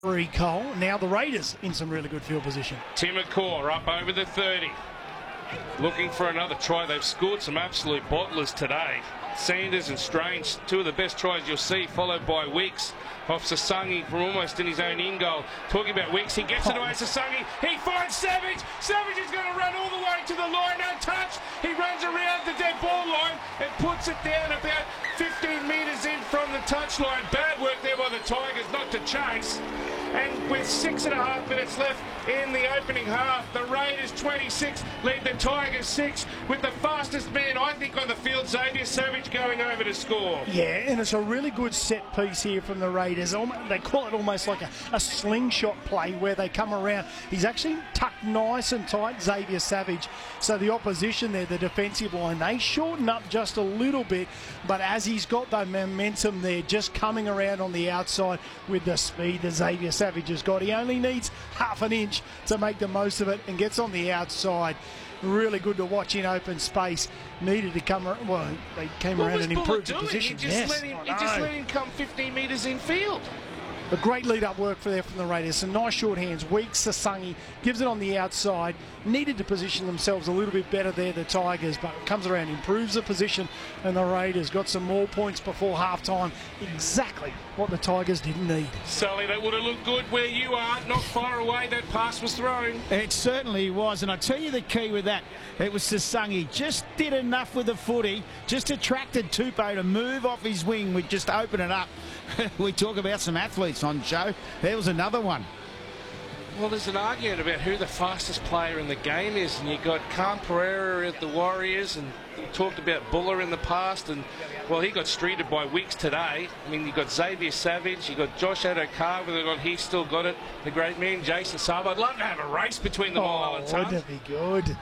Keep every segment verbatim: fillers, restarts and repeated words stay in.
Free Cole. Now the Raiders in some really good field position. Tim McCaw up over the thirty. Looking for another try. They've scored some absolute bottlers today. Sanders and Strange, two of the best tries you'll see, followed by Weeks off Sasangi from almost in his own in goal. Talking about Weeks, he gets it away to Sasangi. He finds Savage. Savage is going to run all the way to the line untouched. He runs around the dead ball line and puts it down about fifteen metres in from the touchline. Bad work there by the Tigers not to chase. And with six and a half minutes left in the opening half, the Raiders twenty-six lead the Tigers six with the fastest man, I think, on the field, Xavier Savage, going over to score. Yeah, and it's a really good set piece here from the Raiders. They call it almost like a, a slingshot play where they come around. He's actually tucked nice and tight, Xavier Savage. So the opposition there, the defensive line, they shorten up just a little bit, but as he's got the momentum there, just coming around on the outside with the speed that Xavier Savage has got, he only needs half an inch to make the most of it and gets on the outside. Really good to watch in open space. Needed to come, well, they came what around and improved the doing? position. He just, yes. let him, he just let him come fifteen metres in field. A great lead-up work for there from the Raiders. Some nice short hands. Weeks, Sasangi gives it on the outside. Needed to position themselves a little bit better there, the Tigers, but comes around, improves the position, and the Raiders got some more points before half-time. Exactly what the Tigers didn't need. Sully, that would have looked good where you are. Not far away, that pass was thrown. It certainly was, and I tell you the key with that, it was Sasangi. Just did enough with the footy, just attracted Tupou to move off his wing, would just open it up. We talk about some athletes on show. There was another one. Well, there's an argument about who the fastest player in the game is, and you've got Khan Pereira at the Warriors, and we talked about Buller in the past, and well, he got streeted by Wicks today. I mean, you've got Xavier Savage, you've got Josh Addo-Carr, whether or not he's still got it, the great man, Jason Sabo. I'd love to have a race between them all. Oh, wouldn't it be good?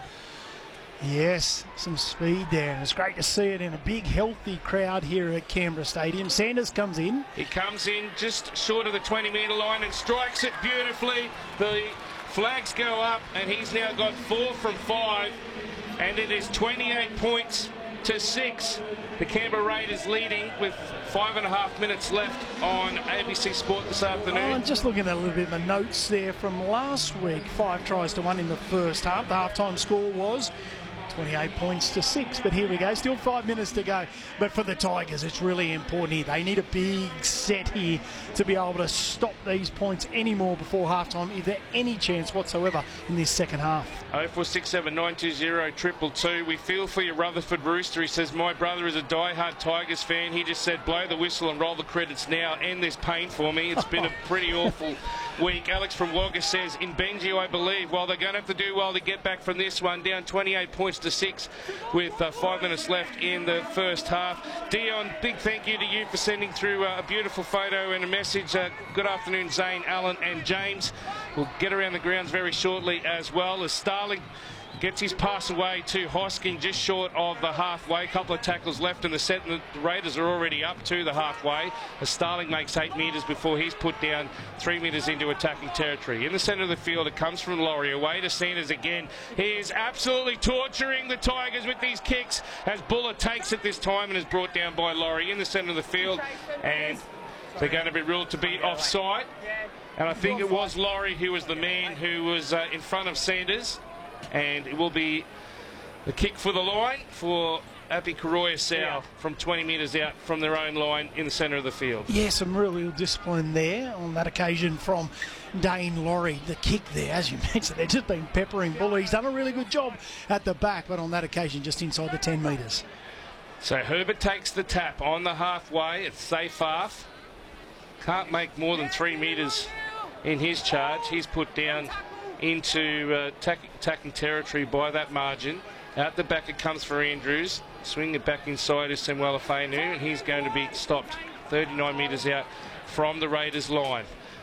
Yes, some speed there, and it's great to see it in a big, healthy crowd here at Canberra Stadium. Sanders comes in. He comes in just short of the twenty metre line and strikes it beautifully. The flags go up, and he's now got four from five, and it is twenty-eight points to six. The Canberra Raiders leading with five and a half minutes left on A B C Sport this afternoon. Oh, I'm just looking at a little bit of my notes there from last week. Five tries to one in the first half. The halftime score was twenty-eight points to six, but here we go, still five minutes to go. But for the Tigers, it's really important here. They need a big set here to be able to stop these points anymore before halftime. Is there any chance whatsoever in this second half? oh four six seven nine two zero triple two. We feel for you, Rutherford Rooster. He says, my brother is a die-hard Tigers fan. He just said, blow the whistle and roll the credits now. End this pain for me. It's been a pretty awful week. Alex from Wagga says, in Benji, I believe, well, they're going to have to do well to get back from this one. Down twenty-eight points to six with uh, five minutes left in the first half. Dion, big thank you to you for sending through uh, a beautiful photo and a message. Uh, good afternoon, Zane, Alan and James. We'll get around the grounds very shortly as well as Starling gets his pass away to Hosking just short of the halfway. A couple of tackles left in the set, and the Raiders are already up to the halfway as Starling makes eight metres before he's put down three metres into attacking territory. In the centre of the field, it comes from Laurie. Away to Sanders again. He is absolutely torturing the Tigers with these kicks as Buller takes it this time and is brought down by Laurie in the centre of the field, and they're going to be ruled to be offside. And I think it was Laurie who was the man who was uh, in front of Sanders. And it will be the kick for the line for Api Koroya-Sau from twenty metres out from their own line in the centre of the field. Yeah, some real, real discipline there on that occasion from Dane Laurie. The kick there, as you mentioned, they've just been peppering Buller. He's done a really good job at the back, but on that occasion just inside the ten metres. So Herbert takes the tap on the halfway. It's safe half. Can't make more than three metres in his charge. He's put down into uh, attacking territory by that margin. Out the back it comes for Andrews. Swing it back inside is Samuel Afenu, and he's going to be stopped thirty-nine metres out from the Raiders line.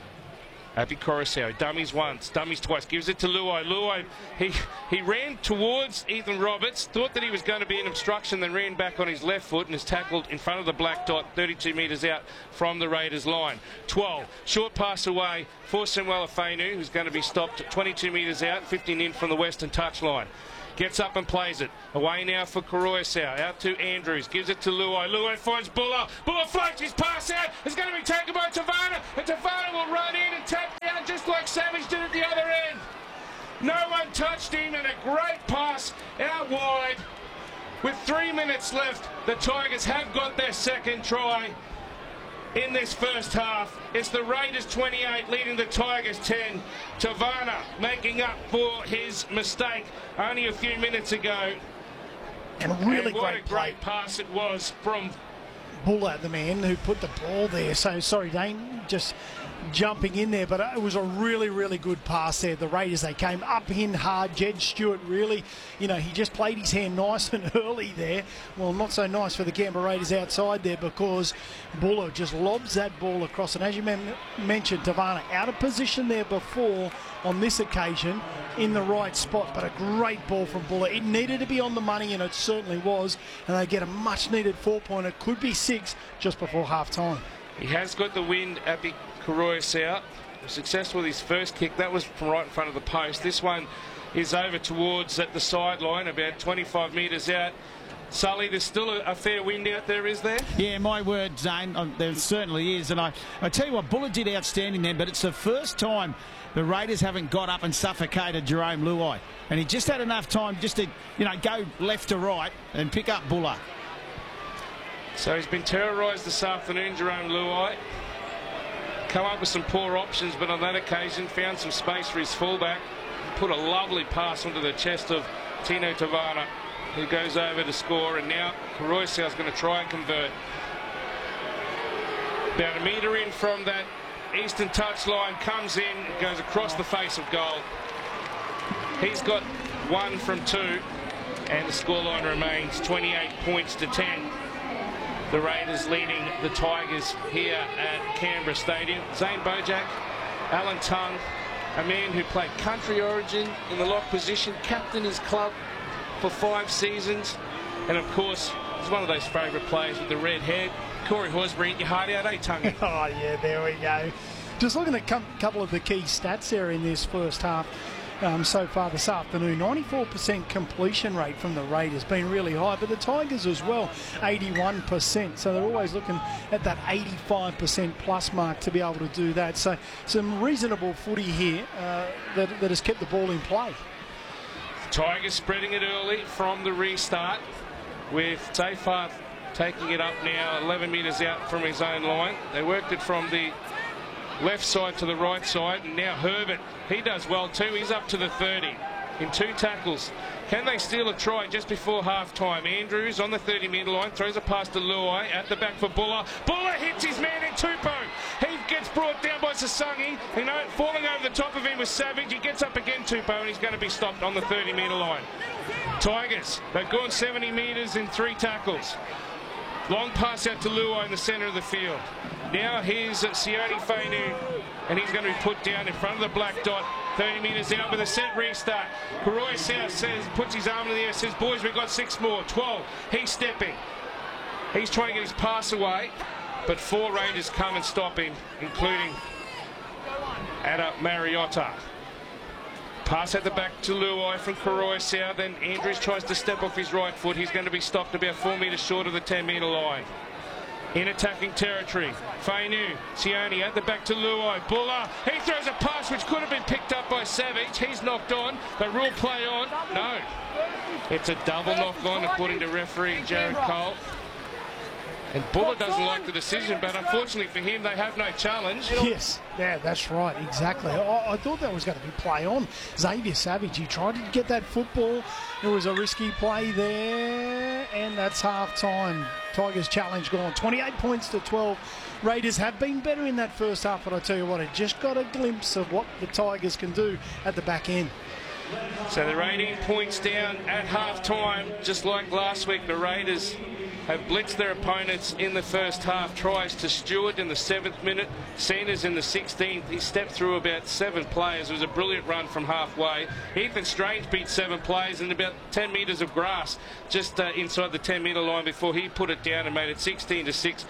Api Koroya-Sau, dummies once, dummies twice, gives it to Luai. Luai, he, he ran towards Ethan Roberts, thought that he was going to be an obstruction, then ran back on his left foot and is tackled in front of the black dot, thirty-two metres out from the Raiders line. twelve, short pass away for Samuel Afenu, who's going to be stopped twenty-two metres out, fifteen in from the western touchline. Gets up and plays it. Away now for Koroisau. Out to Andrews. Gives it to Luai. Luai finds Buller. Buller floats his pass out. It's going to be taken by Tavana. And Tavana will run in and tap down just like Savage did at the other end. No one touched him, and a great pass out wide. With three minutes left, the Tigers have got their second try in this first half. It's the Raiders twenty-eight leading the Tigers ten. Tavana making up for his mistake only a few minutes ago. And really and what great a great pass it was from Buller, the man who put the ball there. So sorry, Dane, just jumping in there, but it was a really, really good pass there. The Raiders, they came up in hard. Jed Stewart really, you know, he just played his hand nice and early there. Well, not so nice for the Canberra Raiders outside there, because Buller just lobs that ball across. And as you men mentioned, Tavana out of position there before. On this occasion, in the right spot, but a great ball from Buller. It needed to be on the money, and it certainly was, and they get a much needed four point. It could be six just before half time. He has got the wind at the Koroisau. Successful with his first kick. That was from right in front of the post. This one is over towards at the sideline, about twenty-five metres out. Sully, there's still a, a fair wind out there, is there? Yeah, my word, Zane, um, there certainly is. And I, I tell you what, Buller did outstanding then, but it's the first time the Raiders haven't got up and suffocated Jerome Luai. And he just had enough time just to, you know, go left to right and pick up Buller. So he's been terrorised this afternoon, Jerome Luai. Come up with some poor options, but on that occasion found some space for his fullback. Put a lovely pass onto the chest of Tino Tavana, who goes over to score, and now Koroisau is going to try and convert. About a metre in from that eastern touchline, comes in, goes across the face of goal. He's got one from two, and the scoreline remains twenty-eight points to ten. The Raiders leading the Tigers here at Canberra Stadium. Zane Bojack, Alan Tongue, a man who played country origin in the lock position, captained his club for five seasons, and of course he's one of those favourite players with the red hair. Corey Horsburgh, eat your heart out, eh, Tongue? Oh yeah, there we go. Just looking at a couple of the key stats there in this first half um, so far this afternoon. ninety-four percent completion rate from the Raiders, been really high, but the Tigers as well, eighty-one percent. So they're always looking at that eighty-five percent plus mark to be able to do that. So some reasonable footy here uh, that, that has kept the ball in play. Tigers spreading it early from the restart, with Tafar taking it up now eleven metres out from his own line. They worked it from the left side to the right side, and now Herbert, he does well too. He's up to the thirty in two tackles. Can they steal a try just before half time? Andrews on the thirty metre line throws a pass to Luai at the back for Buller. Buller hits his man in Tupou. He gets brought down by Sasangi. You know, falling over the top of him was Savage. He gets up again, Tupou, and he's going to be stopped on the thirty metre line. Tigers, they've gone seventy metres in three tackles. Long pass out to Luai in the centre of the field. Now here's Sione Fainu, and he's going to be put down in front of the black dot. thirty metres out with a set restart. Koroisau says, puts his arm in the air, says, boys, we've got six more. twelve. He's stepping. He's trying to get his pass away, but four Raiders come and stop him, including Ada Mariotta. Pass at the back to Luai from Koroisau. Then Andrews tries to step off his right foot. He's going to be stopped about four metres short of the ten metre line. In attacking territory, Fainu, Sione at the back to Luai. Buller, he throws a pass which could have been picked up by Savage. He's knocked on, but rule play on. No, it's a double knock on according to referee Jared Cole. And Buller doesn't like the decision, but unfortunately for him, they have no challenge. Yes, yeah, that's right, exactly. I, I thought that was going to be play on. Xavier Savage, he tried to get that football. It was a risky play there, and that's half time. Tigers challenge gone. twenty-eight points to twelve. Raiders have been better in that first half, but I tell you what, it just got a glimpse of what the Tigers can do at the back end. So they're eighteen points down at half time, just like last week. The Raiders have blitzed their opponents in the first half. Tries to Stewart in the seventh minute, Sanders in the sixteenth. He stepped through about seven players. It was a brilliant run from halfway. Ethan Strange beat seven players in about ten metres of grass just uh, inside the ten metre line before he put it down and made it sixteen to six.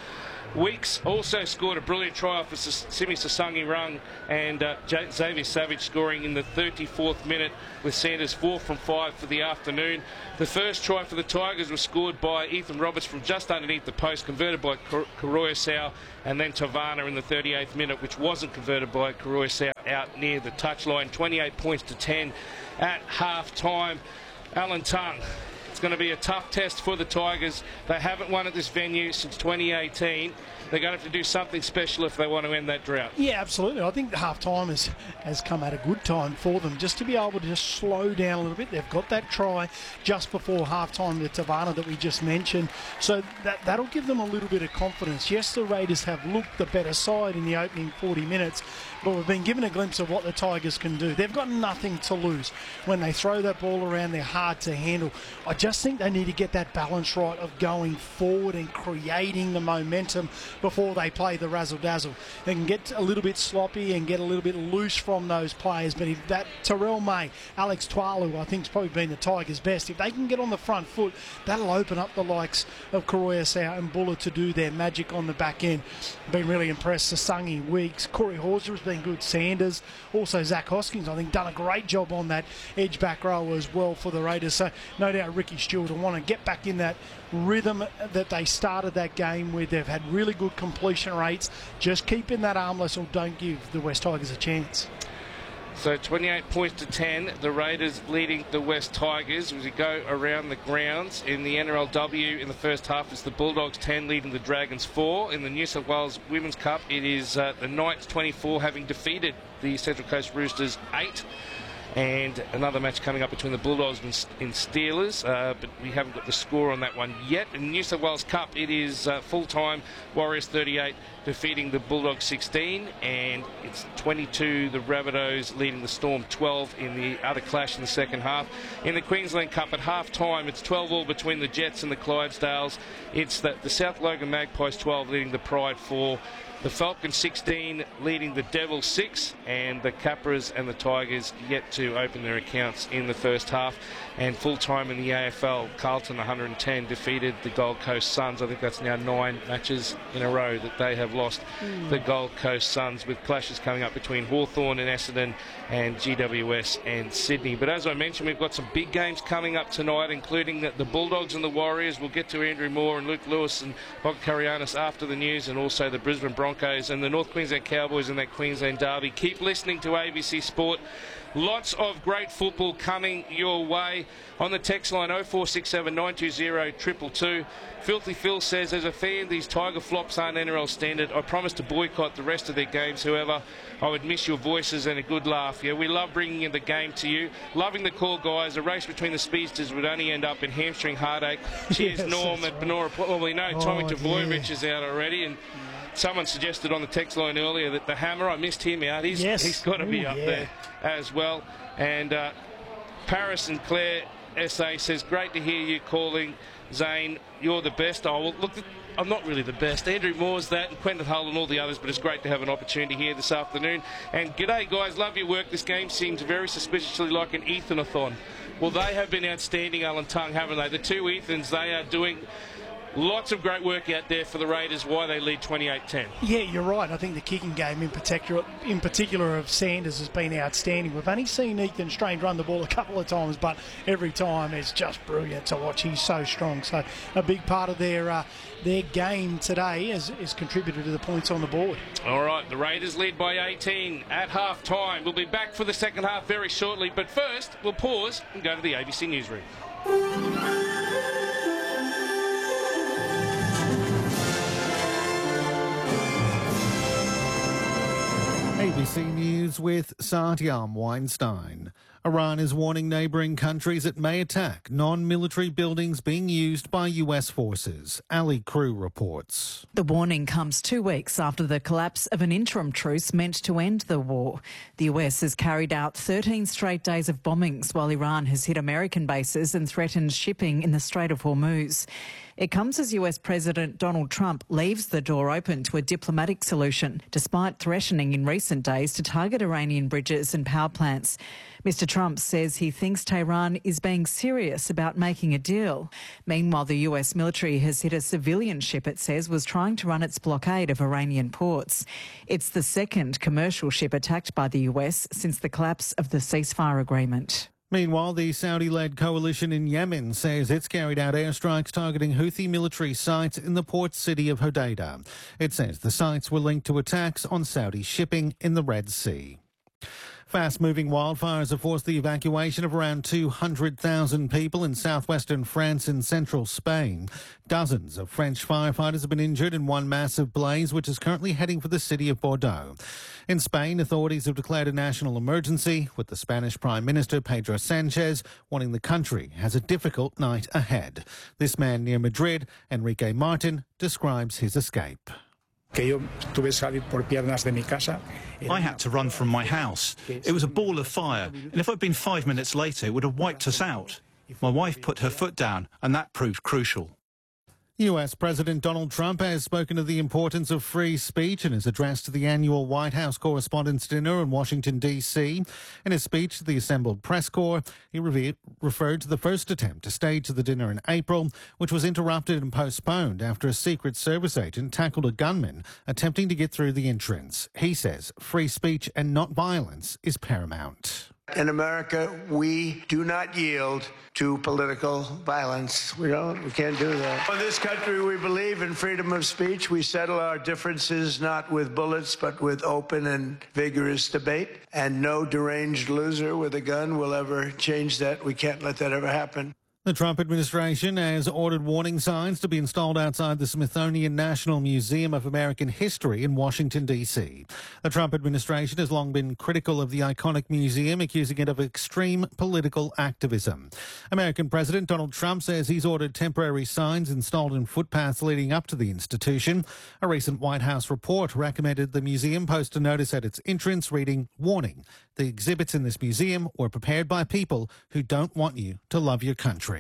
Weeks also scored a brilliant try for Simi Sasangi Rung, and uh, Xavier Savage scoring in the thirty-fourth minute, with Sanders four from five for the afternoon. The first try for the Tigers was scored by Ethan Roberts from just underneath the post, converted by Karoya-Sau, and then Tavana in the thirty-eighth minute, which wasn't converted by Karoya-Sau, out near the touchline. twenty-eight points to ten at half time. Alan Tongue, it's going to be a tough test for the Tigers. They haven't won at this venue since twenty eighteen. They're going to have to do something special if they want to end that drought. Yeah, absolutely. I think half time has, has come at a good time for them, just to be able to just slow down a little bit. They've got that try just before half time to Tavana that we just mentioned, so that, that'll give them a little bit of confidence. Yes, the Raiders have looked the better side in the opening forty minutes, but we've been given a glimpse of what the Tigers can do. They've got nothing to lose. When they throw that ball around, they're hard to handle. I just think they need to get that balance right of going forward and creating the momentum before they play the razzle-dazzle. They can get a little bit sloppy and get a little bit loose from those players, but if that Terrell May, Alex Tualu, I think has probably been the Tigers' best. If they can get on the front foot, that'll open up the likes of Karoya-Sau and Buller to do their magic on the back end. Been really impressed. Sasangi, Weeks, Corey Horser has been good. Sanders, also Zach Hoskins, I think, done a great job on that edge back row as well for the Raiders. So no doubt Ricky Stewart will want to get back in that rhythm that they started that game with. They've had really good completion rates. Just keep in that armless or don't give the West Tigers a chance. So twenty-eight points to ten, the Raiders leading the West Tigers. As we go around the grounds in the N R L W in the first half, it's the Bulldogs ten leading the Dragons four. In the New South Wales Women's Cup, it is uh, the Knights twenty-four having defeated the Central Coast Roosters eight. And another match coming up between the Bulldogs and Steelers, uh, but we haven't got the score on that one yet. In the New South Wales Cup, it is uh, full-time Warriors thirty-eight defeating the Bulldogs sixteen, and it's twenty-two the Rabbitohs leading the Storm twelve in the other clash in the second half. In the Queensland Cup at half-time, it's twelve all between the Jets and the Clydesdales. It's the, the South Logan Magpies twelve leading the Pride four. The Falcons sixteen leading the Devils six, and the Capras and the Tigers yet to open their accounts in the first half. And full-time in the A F L, Carlton one hundred ten defeated the Gold Coast Suns. I think that's now nine matches in a row that they have lost mm. the Gold Coast Suns, with clashes coming up between Hawthorn and Essendon and G W S and Sydney. But as I mentioned, we've got some big games coming up tonight, including the, the Bulldogs and the Warriors. We'll get to Andrew Moore and Luke Lewis and Bob Karianis after the news, and also the Brisbane Broncos and the North Queensland Cowboys in that Queensland derby. Keep listening to A B C Sport. Lots of great football coming your way. On the text line oh four six seven, nine two zero, two two two. Filthy Phil says, as a fan, these Tiger flops aren't N R L standard. I promise to boycott the rest of their games. However, I would miss your voices and a good laugh. Yeah, we love bringing in the game to you. Loving the call, guys. A race between the speedsters would only end up in hamstring heartache. Cheers, yes, Norm at right. Benora. Well, we know oh, Tommy Tavoyevich yeah. is out already, and someone suggested on the text line earlier that the Hammer, I missed him out. He's, yes. he's got to be Ooh, up yeah. there as well. And uh, Paris and Claire S A says, great to hear you calling. Zane, you're the best. Oh, well, look, I'm not really the best. Andrew Moore's that, and Quentin Hull and all the others, but it's great to have an opportunity here this afternoon. And g'day, guys. Love your work. This game seems very suspiciously like an Ethan-a-thon. Well, they have been outstanding, Alan Tongue, haven't they? The two Ethans, they are doing lots of great work out there for the Raiders, why they lead twenty-eight ten. Yeah, you're right. I think the kicking game in particular, in particular of Sanders has been outstanding. We've only seen Ethan Strange run the ball a couple of times, but every time it's just brilliant to watch. He's so strong. So a big part of their uh, their game today has, has contributed to the points on the board. All right, the Raiders lead by eighteen at half-time. We'll be back for the second half very shortly, but first we'll pause and go to the A B C Newsroom. A B C News with Satyam Weinstein. Iran is warning neighbouring countries it may attack non-military buildings being used by U S forces. Ali Crew reports. The warning comes two weeks after the collapse of an interim truce meant to end the war. The U S has carried out thirteen straight days of bombings while Iran has hit American bases and threatened shipping in the Strait of Hormuz. It comes as U S President Donald Trump leaves the door open to a diplomatic solution, despite threatening in recent days to target Iranian bridges and power plants. Mister Trump says he thinks Tehran is being serious about making a deal. Meanwhile, the U S military has hit a civilian ship it says was trying to run its blockade of Iranian ports. It's the second commercial ship attacked by the U S since the collapse of the ceasefire agreement. Meanwhile, the Saudi-led coalition in Yemen says it's carried out airstrikes targeting Houthi military sites in the port city of Hodeidah. It says the sites were linked to attacks on Saudi shipping in the Red Sea. Fast-moving wildfires have forced the evacuation of around two hundred thousand people in southwestern France and central Spain. Dozens of French firefighters have been injured in one massive blaze, which is currently heading for the city of Bordeaux. In Spain, authorities have declared a national emergency, with the Spanish Prime Minister Pedro Sanchez warning the country has a difficult night ahead. This man near Madrid, Enrique Martin, describes his escape. I had to run from my house. It was a ball of fire, and if I'd been five minutes later, it would have wiped us out. My wife put her foot down, and that proved crucial. U S President Donald Trump has spoken of the importance of free speech in his address to the annual White House Correspondents' Dinner in Washington, D C In his speech to the assembled press corps, he re- referred to the first attempt to stage the dinner in April, which was interrupted and postponed after a Secret Service agent tackled a gunman attempting to get through the entrance. He says free speech and not violence is paramount. In America, we do not yield to political violence. We don't, we can't do that. In this country, we believe in freedom of speech. We settle our differences not with bullets, but with open and vigorous debate. And no deranged loser with a gun will ever change that. We can't let that ever happen. The Trump administration has ordered warning signs to be installed outside the Smithsonian National Museum of American History in Washington, D C The Trump administration has long been critical of the iconic museum, accusing it of extreme political activism. American President Donald Trump says he's ordered temporary signs installed in footpaths leading up to the institution. A recent White House report recommended the museum post a notice at its entrance reading, "Warning, the exhibits in this museum were prepared by people who don't want you to love your country."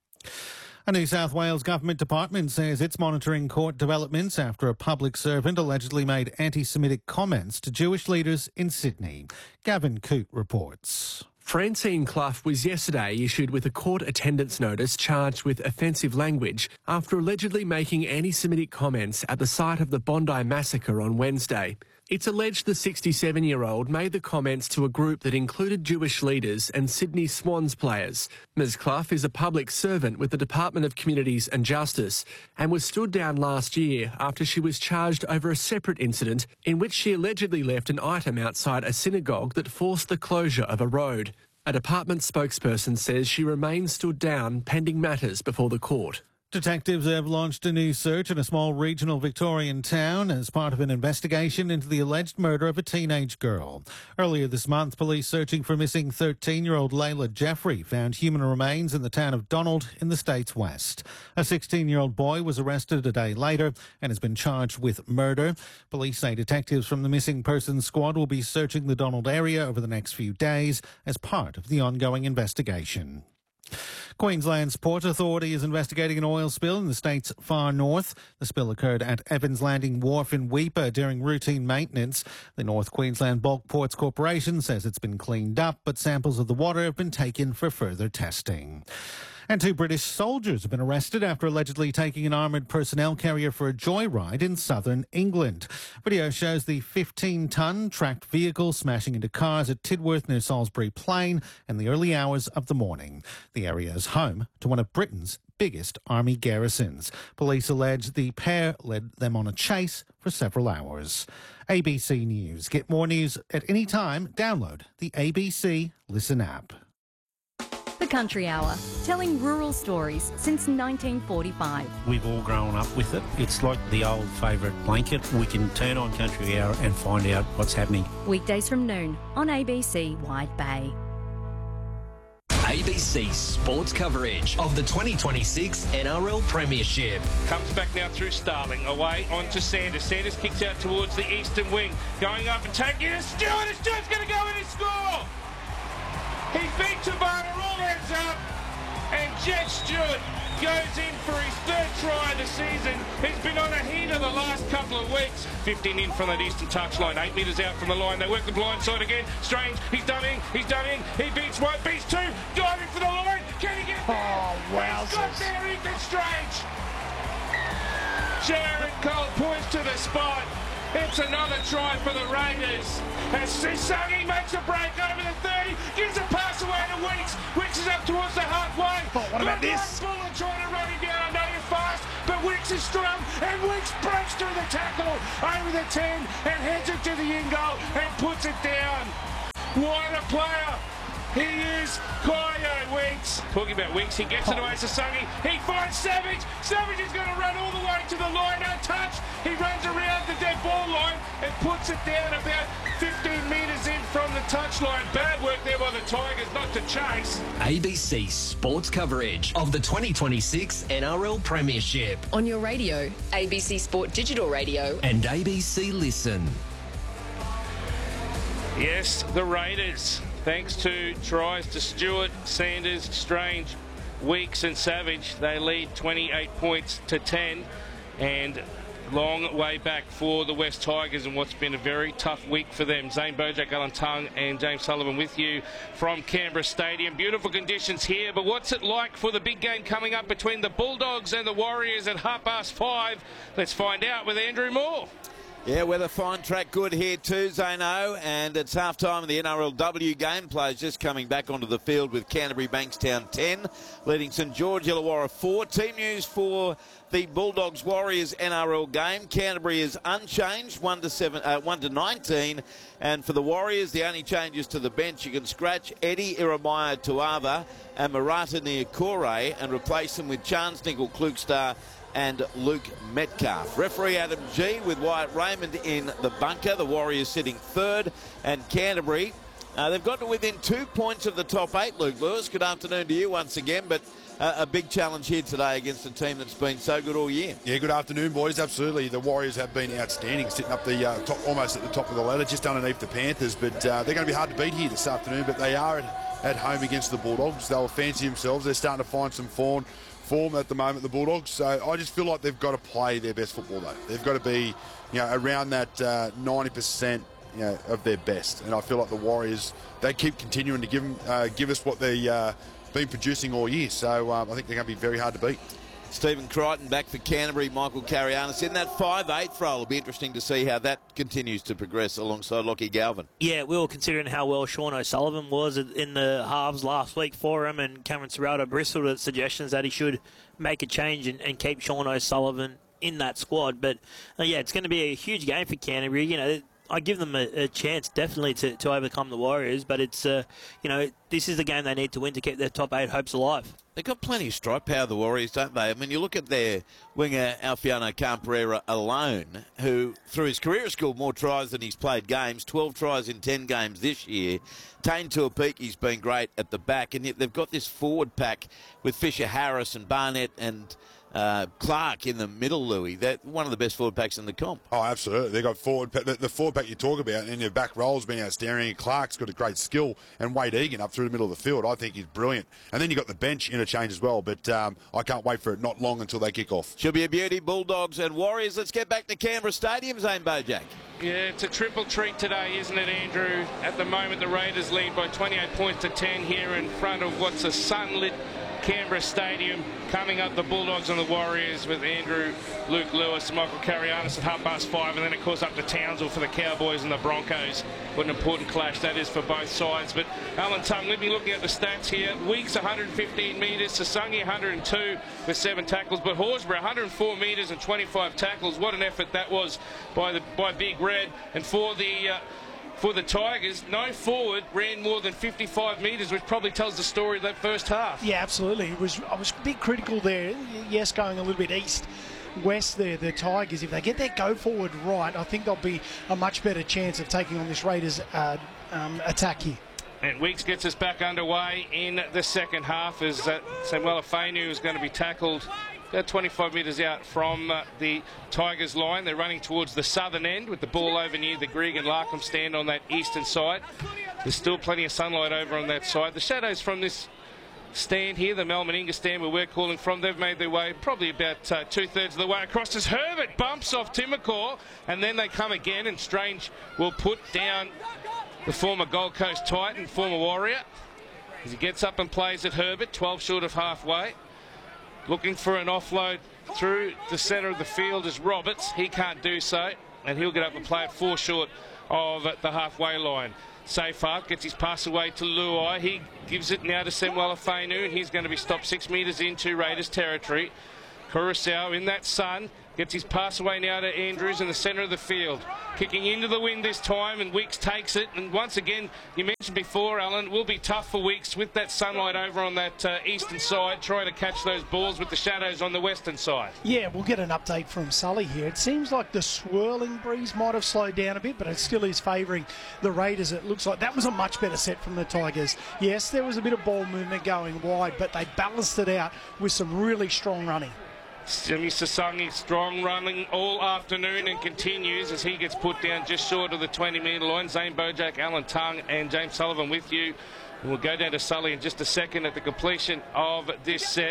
A New South Wales government department says it's monitoring court developments after a public servant allegedly made anti-Semitic comments to Jewish leaders in Sydney. Gavin Coote reports. Francine Clough was yesterday issued with a court attendance notice charged with offensive language after allegedly making anti-Semitic comments at the site of the Bondi massacre on Wednesday. It's alleged the sixty-seven-year-old made the comments to a group that included Jewish leaders and Sydney Swans players. Miz Clough is a public servant with the Department of Communities and Justice and was stood down last year after she was charged over a separate incident in which she allegedly left an item outside a synagogue that forced the closure of a road. A department spokesperson says she remains stood down pending matters before the court. Detectives have launched a new search in a small regional Victorian town as part of an investigation into the alleged murder of a teenage girl. Earlier this month, police searching for missing thirteen-year-old Layla Jeffrey found human remains in the town of Donald in the state's west. A sixteen-year-old boy was arrested a day later and has been charged with murder. Police say detectives from the Missing Persons Squad will be searching the Donald area over the next few days as part of the ongoing investigation. Queensland's Port Authority is investigating an oil spill in the state's far north. The spill occurred at Evans Landing Wharf in Weipa during routine maintenance. The North Queensland Bulk Ports Corporation says it's been cleaned up, but samples of the water have been taken for further testing. And two British soldiers have been arrested after allegedly taking an armoured personnel carrier for a joyride in southern England. Video shows the fifteen-tonne tracked vehicle smashing into cars at Tidworth near Salisbury Plain in the early hours of the morning. The area is home to one of Britain's biggest army garrisons. Police allege the pair led them on a chase for several hours. A B C News. Get more news at any time. Download the A B C Listen app. The Country Hour, telling rural stories since nineteen forty-five. We've all grown up with it. It's like the old favourite blanket. We can turn on Country Hour and find out what's happening. Weekdays from noon on A B C Wide Bay. A B C sports coverage of the twenty twenty-six N R L Premiership. Comes back now through Starling, away onto Sanders. Sanders kicks out towards the eastern wing, going up and taking it. Stewart, and Stewart's going to go in and score! He beat Tabata, all ends up, and Jet Stewart goes in for his third try of the season. He's been on a heater the last couple of weeks. fifteen in from that eastern touchline, eight metres out from the line. They work the blind side again. Strange, he's done in, he's done in. He beats one, beats two, diving for the line. Can he get there? Oh, wow. He's got there, Ethan Strange. Jared Cole points to the spot. It's another try for the Raiders. As Sisangi makes a break over the thirty, gives a pass away to Weeks. Weeks is up towards the halfway. Oh, what about Good this? Bullen trying to run him down. I know you're fast, but Weeks is strong, and Weeks breaks through the tackle over the ten and heads it to the in goal and puts it down. What a player! He is Kyo Weeks. Talking about Weeks, he gets it away to Sunny. He finds Savage. Savage is going to run all the way to the line, untouched. He runs around the dead ball line and puts it down about fifteen metres in from the touchline. Bad work there by the Tigers not to chase. A B C sports coverage of the twenty twenty-six N R L Premiership. On your radio, A B C Sport Digital Radio. And A B C Listen. Yes, the Raiders, thanks to tries to Stewart, Sanders, Strange, Weeks and Savage, they lead twenty-eight points to ten, and long way back for the West Tigers and what's been a very tough week for them. Zane Bojack, Alan Tongue and James Sullivan with you from Canberra Stadium. Beautiful conditions here, but what's it like for the big game coming up between the Bulldogs and the Warriors at half past five? Let's find out with Andrew Moore. Yeah, weather fine, track good here too, Zano, and it's half time of the N R L W game. Players just coming back onto the field with Canterbury Bankstown ten, leading St George Illawarra four. Team news for the Bulldogs Warriors N R L game. Canterbury is unchanged, one to seven, uh, one to nineteen, and for the Warriors, the only changes to the bench, you can scratch Eddie Iremaya Tuava and Marata Niokore and replace them with Chance Nickel Klukstar and Luke Metcalf. Referee Adam G with Wyatt Raymond in the bunker. The Warriors sitting third, and Canterbury, uh, they've got to within two points of the top eight, Luke Lewis. Good afternoon to you once again, but uh, a big challenge here today against a team that's been so good all year. Yeah, good afternoon, boys. Absolutely. The Warriors have been outstanding, sitting up the uh, top, almost at the top of the ladder, just underneath the Panthers, but uh, they're going to be hard to beat here this afternoon, but they are at, at home against the Bulldogs. They'll fancy themselves. They're starting to find some form. form at the moment, the Bulldogs. So I just feel like they've got to play their best football, though. They've got to be, you know, around that uh, ninety percent, you know, of their best. And I feel like the Warriors, they keep continuing to give them, uh, give us what they've uh, been producing all year. So um, I think they're going to be very hard to beat. Stephen Crichton back for Canterbury, Michael Carianis in that five eight role. It'll be interesting to see how that continues to progress alongside Lockie Galvin. Yeah, we were considering how well Sean O'Sullivan was in the halves last week for him, and Cameron Serrato bristled at suggestions that he should make a change and, and keep Sean O'Sullivan in that squad. But, uh, yeah, it's going to be a huge game for Canterbury. You know, I give them a, a chance definitely to, to overcome the Warriors, but it's, uh, you know, this is the game they need to win to keep their top eight hopes alive. They've got plenty of strike power, the Warriors, don't they? I mean, you look at their winger, Alfiano Camperera alone, who, through his career, has scored more tries than he's played games, twelve tries in ten games this year. Tane Tuapiki's been great at the back, and yet they've got this forward pack with Fisher Harris and Barnett and Uh, Clark in the middle, Louis. They're one of the best forward packs in the comp. Oh, absolutely. They've got forward pack, the, the forward pack you talk about, and their back roll's been outstanding. Clark's got a great skill, and Wade Egan up through the middle of the field, I think he's brilliant. And then you've got the bench interchange as well, but um, I can't wait for it not long until they kick off. Should be a beauty, Bulldogs and Warriors. Let's get back to Canberra Stadium, Zane Bojack. Yeah, it's a triple treat today, isn't it, Andrew? At the moment, the Raiders lead by twenty-eight points to ten here in front of what's a sunlit Canberra Stadium. Coming up, the Bulldogs and the Warriors with Andrew, Luke Lewis, and Michael Carianis at half past five, and then, of course, up to Townsville for the Cowboys and the Broncos. What an important clash that is for both sides. But Alan Tongue, let me looking at the stats here. Weeks, one hundred fifteen metres. Sasangi, one hundred two with seven tackles. But Horsburgh, one hundred four metres and twenty-five tackles. What an effort that was by the by Big Red. And for the... Uh, For the Tigers, no forward ran more than fifty-five metres, which probably tells the story of that first half. Yeah, absolutely. It was I was a bit critical there. Yes, going a little bit east, west there, the Tigers. If they get their go forward right, I think they'll be a much better chance of taking on this Raiders uh, um, attack here. And Weeks gets us back underway in the second half as uh, Samuel Afenu is going to be tackled about twenty-five metres out from uh, the Tigers line. They're running towards the southern end with the ball over near the Grigg and Larkham stand on that eastern side. There's still plenty of sunlight over on that side. The shadows from this stand here, the Mal Meninga stand where we're calling from. They've made their way probably about uh, two-thirds of the way across as Herbert bumps off Timacor, and then they come again, and Strange will put down the former Gold Coast Titan, former Warrior, as he gets up and plays at Herbert, twelve short of halfway. Looking for an offload through the centre of the field is Roberts. He can't do so, and he'll get up and play it four short of the halfway line. Seyfarth gets his pass away to Luai. He gives it now to Semwala Fainu, and he's going to be stopped six metres into Raiders territory. Curacao in that sun gets his pass away now to Andrews in the centre of the field. Kicking into the wind this time, and Weeks takes it. And once again, you mentioned before, Alan, it will be tough for Weeks with that sunlight over on that uh, eastern side, trying to catch those balls with the shadows on the western side. Yeah, we'll get an update from Sully here. It seems like the swirling breeze might have slowed down a bit, but it still is favouring the Raiders. It looks like that was a much better set from the Tigers. Yes, there was a bit of ball movement going wide, but they balanced it out with some really strong running. Simi Sasangi strong running all afternoon and continues as he gets put down just short of the twenty metre line. Zane Bojack, Alan Tongue and James Sullivan with you. And we'll go down to Sully in just a second at the completion of this set.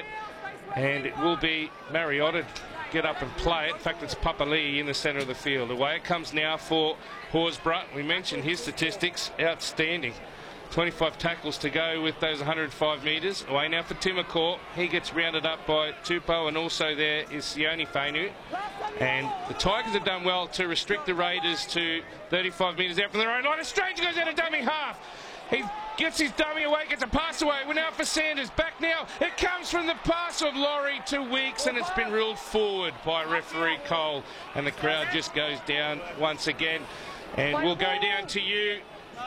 And it will be Mariotta get up and play it. In fact, it's Papali'i in the centre of the field. Away it comes now for Horsburgh. We mentioned his statistics. Outstanding. twenty-five tackles to go with those one hundred five metres. Away now for Timacor. He gets rounded up by Tupou, and also there is Sione Fainu. And the Tigers have done well to restrict the Raiders to thirty-five metres out from their own line. A Stranger goes out of dummy half. He gets his dummy away, gets a pass away. We're now for Sanders. Back now. It comes from the pass of Laurie to Weeks, and it's been ruled forward by referee Cole. And the crowd just goes down once again. And we'll go down to you,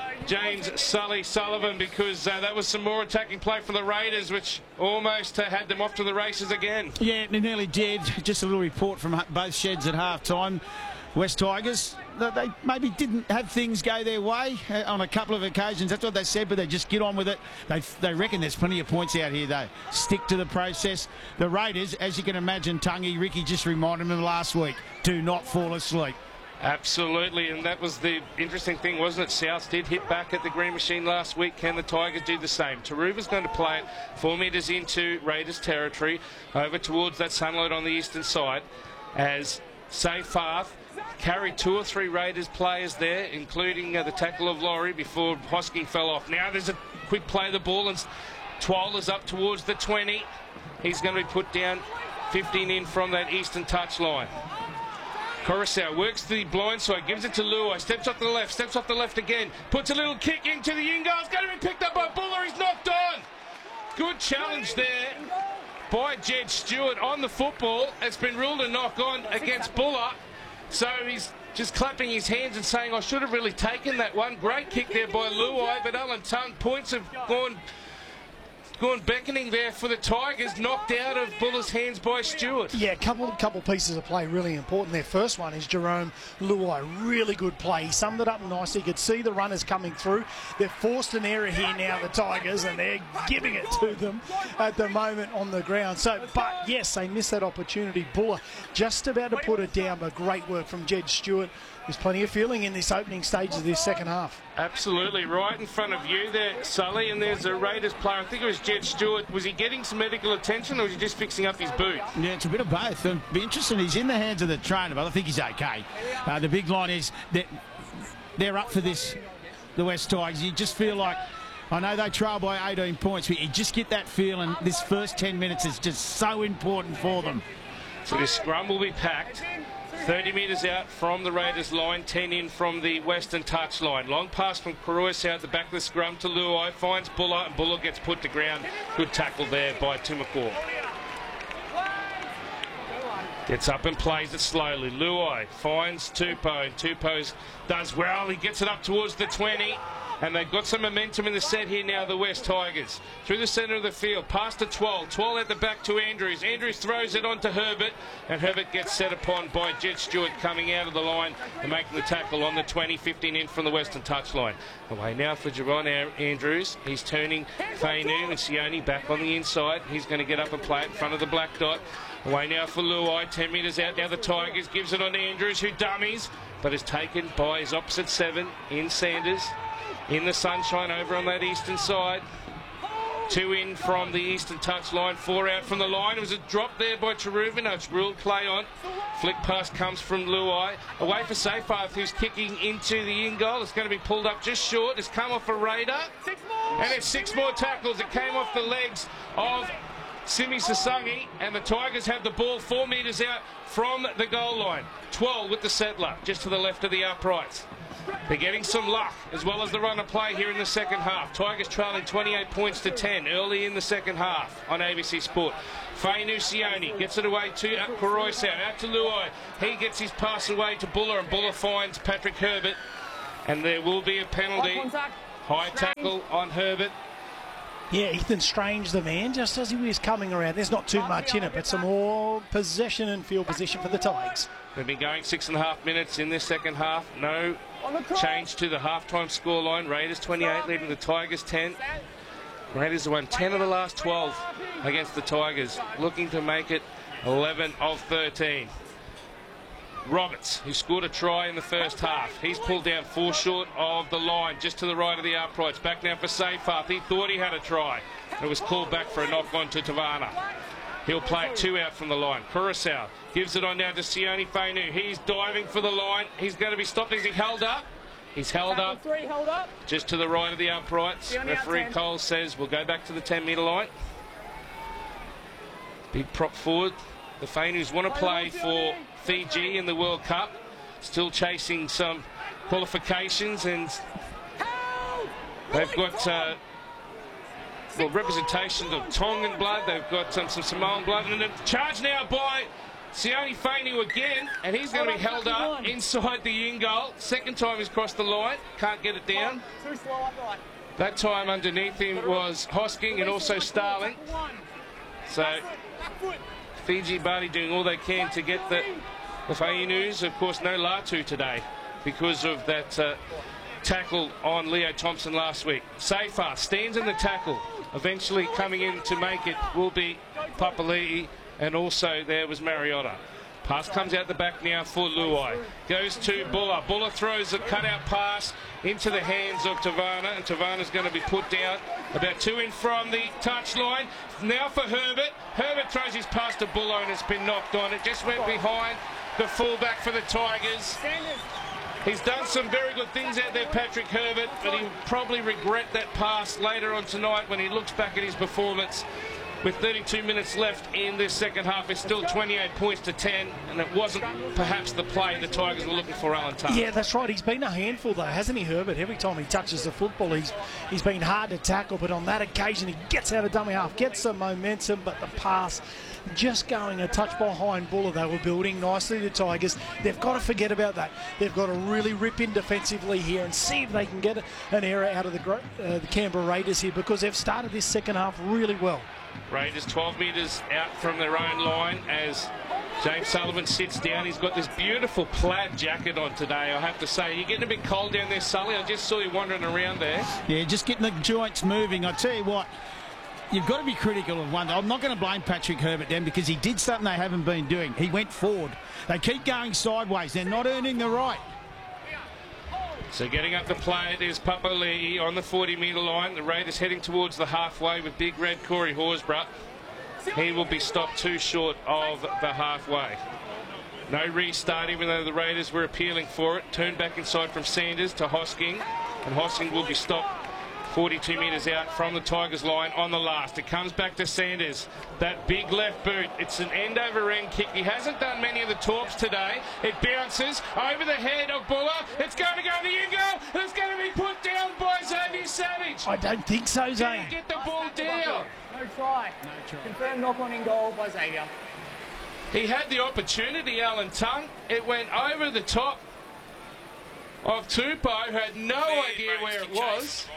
James Sully Sullivan, because uh, that was some more attacking play for the Raiders, which almost uh, had them off to the races again. Yeah, it nearly did. Just a little report from both sheds at half-time. West Tigers, they maybe didn't have things go their way uh, on a couple of occasions. That's what they said, but they just get on with it. They, they reckon there's plenty of points out here, though. Stick to the process. The Raiders, as you can imagine, Tungy, Ricky just reminded them last week, do not fall asleep. Absolutely, and that was the interesting thing, wasn't it? South did hit back at the Green Machine last week. Can the Tigers do the same? Taruva's going to play it four metres into Raiders territory, over towards that sunlight on the eastern side, as Seyfarth carried two or three Raiders players there, including uh, the tackle of Laurie before Hosking fell off. Now there's a quick play of the ball, and Twola's up towards the twenty. He's going to be put down fifteen in from that eastern touchline. Curacao works the blind side, gives it to Luai, steps off the left, steps off the left again, puts a little kick into the in goal. It's going to be picked up by Buller. He's knocked on. Good challenge there by Jed Stewart on the football. It's been ruled a knock on against Buller. So he's just clapping his hands and saying, I should have really taken that one. Great kick there by Luai, but Alan Tongue, points have gone... Gone beckoning there for the Tigers, knocked out of Buller's hands by Stewart. Yeah, a couple, couple pieces of play really important there. First one is Jerome Luai, really good play. He summed it up nicely. You could see the runners coming through. They've forced an error here now, the Tigers, and they're giving it to them at the moment on the ground. So, but yes, they missed that opportunity. Buller just about to put it down, but great work from Jed Stewart. There's plenty of feeling in this opening stage of this second half. Absolutely, right in front of you there, Sully, and there's a Raiders player. I think it was Jed Stewart. Was he getting some medical attention, or was he just fixing up his boot? Yeah, it's a bit of both. It'll be interesting. He's in the hands of the trainer, but I think he's okay. Uh, the big line is that they're up for this, the West Tigers. You just feel like, I know they trail by eighteen points, but you just get that feeling this first ten minutes is just so important for them. So this scrum will be packed. thirty metres out from the Raiders line, ten in from the western touch line. Long pass from Curacao at the back of the scrum to Luai, finds Buller, and Buller gets put to ground. Good tackle there by Timacor. Gets up and plays it slowly. Luai finds Tupou, and Tupou does well. He gets it up towards the twenty. And they've got some momentum in the set here now, the West Tigers. Through the centre of the field, past to Twal. Twal at the back to Andrews. Andrews throws it on to Herbert, and Herbert gets set upon by Jed Stewart coming out of the line and making the tackle on the twenty, fifteen in from the western touchline. Away now for Jerron Andrews. He's turning Fainu and Sione back on the inside. He's going to get up and play it in front of the black dot. Away now for Luai, ten metres out now the Tigers. Gives it on to Andrews, who dummies, but is taken by his opposite seven in Sanders. In the sunshine over on that eastern side. Two in from the eastern touchline, four out from the line. It was a drop there by Cherubin. It's ruled play on. Flick pass comes from Luai. Away for Seyfarth, who's kicking into the in goal. It's going to be pulled up just short. It's come off a Raider. And it's six more tackles. It came off the legs of Simi Sasangi, and the Tigers have the ball four metres out from the goal line. twelve with the settler, just to the left of the uprights. They're getting some luck, as well as the run of play here in the second half. Tigers trailing twenty-eight points to ten early in the second half on A B C Sport. Fainu Sione gets it away to Koroisau, out to Luai. He gets his pass away to Buller, and Buller finds Patrick Herbert. And there will be a penalty. High tackle on Herbert. Yeah, Ethan Strange, the man, just as he was coming around. There's not too much in it, but some more possession and field position for the Tigers. They've been going six and a half minutes in this second half. No change to the halftime scoreline. Raiders twenty-eight leading the Tigers ten. Raiders have won ten of the last twelve against the Tigers, looking to make it eleven of thirteen. Roberts, who scored a try in the first half. He's pulled down four short of the line, just to the right of the uprights. Back now for Seyfarth. He thought he had a try. It was called back for a knock on to Tavana. He'll play it two out from the line. Koroisau gives it on now to Sione Fainu. He's diving for the line. He's going to be stopped. Is he held up? He's held up. Just to the right of the uprights. Referee Cole says we'll go back to the ten metre line. Big prop forward. The Fainus want to play for Fiji in the World Cup, still chasing some qualifications, and they've got uh, well, representation of Tongan blood. They've got um, some Samoan blood, and a charge now by Sione Fainu again, and he's going to be held up inside the in goal. Second time he's crossed the line, can't get it down. That time underneath him was Hosking and also Starling. So Fiji Bali doing all they can to get the The Fainus. Of course, no Latu today because of that uh, tackle on Leo Thompson last week. Seyfarth stands in the tackle. Eventually coming in to make it will be Papali'i, and also there was Mariota. Pass comes out the back now for Luai. Goes to Buller. Buller throws a cutout pass into the hands of Tavana, and Tavana's going to be put down about two in from the touchline. Now for Herbert. Herbert throws his pass to Buller, and it's been knocked on. It just went behind the fullback for the Tigers. He's done some very good things out there, Patrick Herbert, but he'll probably regret that pass later on tonight when he looks back at his performance. With thirty-two minutes left in this second half, it's still twenty-eight points to ten, and it wasn't perhaps the play the Tigers were looking for, Alan Tuck. Yeah, that's right. He's been a handful, though, hasn't he, Herbert? Every time he touches the football, he's he's been hard to tackle, but on that occasion, he gets out of dummy half, gets some momentum, but the pass just going a touch behind Buller. They were building nicely, the Tigers. They've got to forget about that. They've got to really rip in defensively here and see if they can get an error out of the, uh, the Canberra Raiders here, because they've started this second half really well. Raiders twelve metres out from their own line as James Sullivan sits down. He's got this beautiful plaid jacket on today, I have to say. You're getting a bit cold down there, Sully. I just saw you wandering around there. Yeah, just getting the joints moving. I tell you what, you've got to be critical of one. I'm not going to blame Patrick Herbert then, because he did something they haven't been doing. He went forward. They keep going sideways. They're not earning the right. So getting up the play, it is Papali'i on the forty metre line. The Raiders heading towards the halfway with big red Corey Horsburgh. He will be stopped too short of the halfway. No restart, even though the Raiders were appealing for it. Turned back inside from Sanders to Hosking, and Hosking will be stopped forty-two metres out from the Tigers line on the last. It comes back to Sanders. That big left boot. It's an end over end kick. He hasn't done many of the torps today. It bounces over the head of Buller. It's going to go to the in goal. It's going to be put down by Xavier Savage. I don't think so, Zane. Did he get the ball down? No try. No try. Confirmed knock on in goal by Xavier. He had the opportunity, Alan Tongue. It went over the top of Tupou, who had no idea where it was.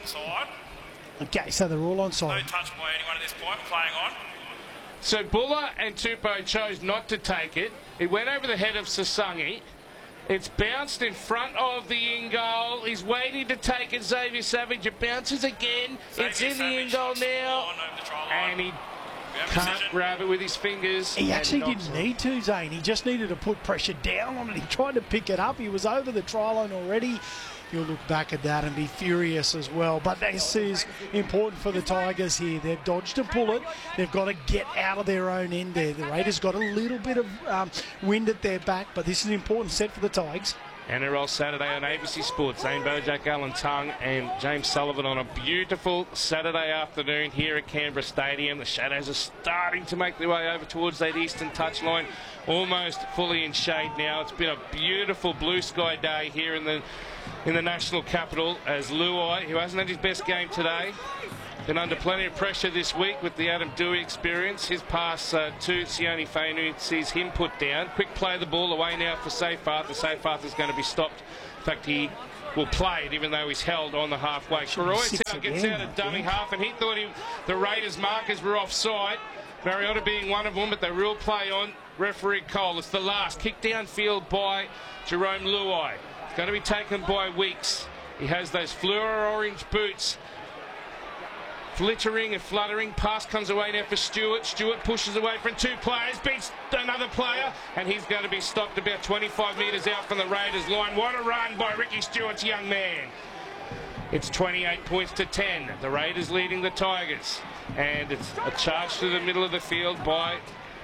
Okay, so they're all on side. No touch by anyone at this point, playing on. So Buller and Tupou chose not to take it. It went over the head of Sasangi. It's bounced in front of the in goal. He's waiting to take it, Xavier Savage. It bounces again. Xavier it's in Savage the in goal now. And he can't grab it with his fingers. He actually didn't need to, Zane. He just needed to put pressure down on it. He tried to pick it up. He was over the try line already. you'll look back at that and be furious as well. But this is important for the Tigers here. They've dodged a bullet. They've got to get out of their own end there. The Raiders got a little bit of um, wind at their back, but this is an important set for the Tigers. N R L Saturday on A B C Sports. Zane Bojack, Alan Tongue and James Sullivan on a beautiful Saturday afternoon here at Canberra Stadium. The shadows are starting to make their way over towards that eastern touchline, almost fully in shade now. It's been a beautiful blue sky day here in the in the national capital as Luai, who hasn't had his best game today, been under plenty of pressure this week with the Adam Dewey experience. His pass uh, to Sione Fainu sees him put down. Quick play the ball away now for Seyfarth. The Seyfarth is going to be stopped. In fact, he will play it even though he's held on the halfway. Koroitau gets out of dummy half, and he thought he, the Raiders markers were offside. Mariota being one of them, but they will play on. Referee Cole. It's the last. Kick downfield by Jerome Luai. It's going to be taken by Weeks. He has those fluoro orange boots. Flittering and fluttering. Pass comes away now for Stewart. Stewart pushes away from two players, beats another player, and he's going to be stopped about twenty-five metres out from the Raiders line. What a run by Ricky Stewart's young man. It's twenty-eight points to ten. The Raiders leading the Tigers. And it's a charge through the middle of the field by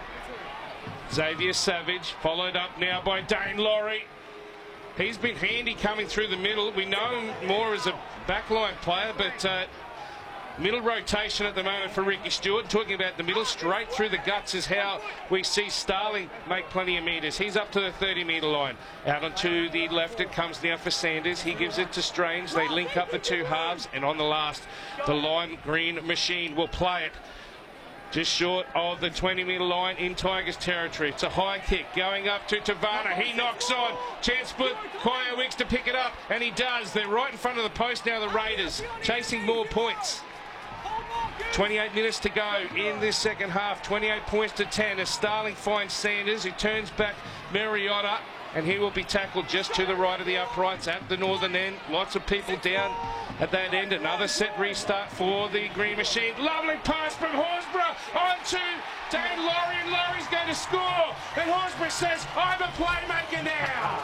Xavier Savage, followed up now by Dane Laurie. He's been handy coming through the middle. We know him more as a backline player, but uh, middle rotation at the moment for Ricky Stewart. Talking about the middle, straight through the guts is how we see Starling make plenty of metres. He's up to the thirty metre line. Out onto the left it comes now for Sanders. He gives it to Strange. They link up the two halves, and on the last, the lime green machine will play it just short of the twenty metre line in Tigers territory. It's a high kick going up to Tavana. He knocks on. Chance for Kaya Wicks to pick it up, and he does. They're right in front of the post now, the Raiders, chasing more points. twenty-eight minutes to go in this second half. twenty-eight points to ten as Starling finds Sanders, who turns back Mariota, and he will be tackled just to the right of the uprights at the northern end. Lots of people down at that end. Another set restart for the Green Machine. Lovely pass from Horsburgh onto Dane Laurie, and Laurie's going to score. And Horsburgh says, I'm a playmaker now.